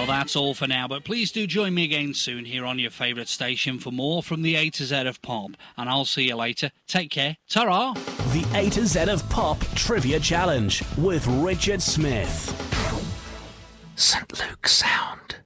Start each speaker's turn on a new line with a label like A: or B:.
A: Well, that's all for now, but please do join me again soon here on your favourite station for more from the A to Z of Pop, and I'll see you later. Take care. Ta-ra!
B: The A to Z of Pop Trivia Challenge with Richard Smith. St. Luke's Sound.